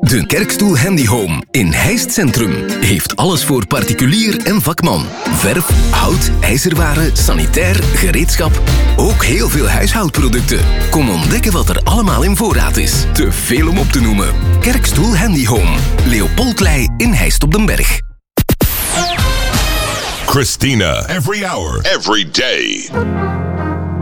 De Kerkstoel Handy Home in Heist Centrum heeft alles voor particulier en vakman. Verf, hout, ijzerwaren, sanitair, gereedschap. Ook heel veel huishoudproducten. Kom ontdekken wat er allemaal in voorraad is. Te veel om op te noemen. Kerkstoel Handy Home. Leopoldlei in Heist op den Berg. Christina. Every hour. Every day.